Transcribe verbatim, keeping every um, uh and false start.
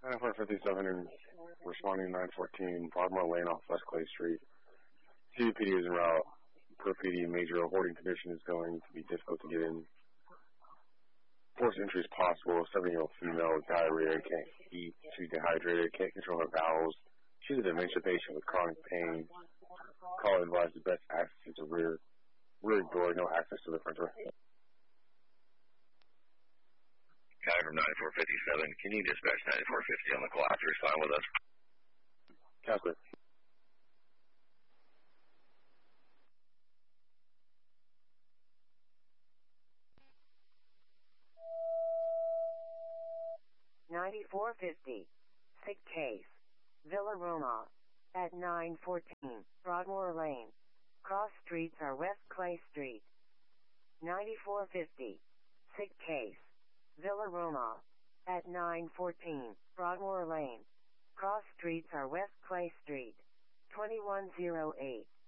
nine four fifty-seven responding nine fourteen, Broadmoor Lane off West Clay Street. C B P D is en route. Per P D, major hoarding condition is going to be difficult to get in. Forced entry is possible. seventy-year-old female with diarrhea, can't eat, she's dehydrated, can't control her bowels. She's a dementia patient with chronic pain. Call advised the best access to rear, rear door, no access to the front door. Guy from nine four fifty-seven, can you dispatch nine four fifty on the call after he's fine with us? Counselor. ninety-four fifty. Sick case. Villa Roma. At nine fourteen, Broadmoor Lane. Cross streets are West Clay Street. ninety-four fifty. Sick case. Villa Roma. At nine fourteen, Broadmoor Lane. Cross streets are West Clay Street. twenty-one oh eight.